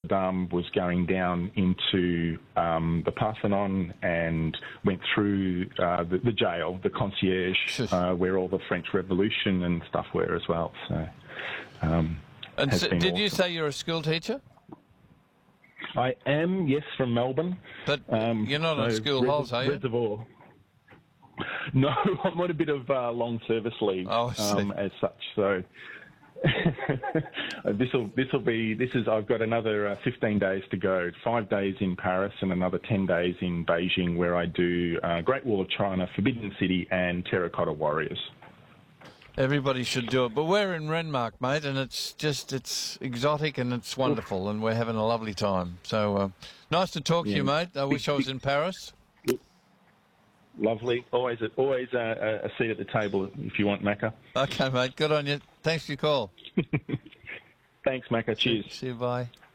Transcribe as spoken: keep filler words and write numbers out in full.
um, was going down into um, the Parthenon and went through uh, the, the jail, the concierge, uh, where all the French Revolution and stuff were as well. So, um, and so, did awesome. you say you're a school teacher? I am, yes, from Melbourne. But um, you're not so on school res- halls, are you? Reservoir. No, I'm on a bit of uh, long service leave oh, um, as such. So this will this will be this is I've got another uh, fifteen days to go. Five days in Paris and another ten days in Beijing, where I do uh, Great Wall of China, Forbidden City, and Terracotta Warriors. Everybody should do it. But we're in Renmark, mate, and it's just, it's exotic and it's wonderful, and we're having a lovely time. So uh, nice to talk yeah. to you, mate. I wish I was in Paris. Lovely. Always always a, a seat at the table if you want, Macca. Okay, mate. Good on you. Thanks for your call. Thanks, Macca. Cheers. See you. Bye.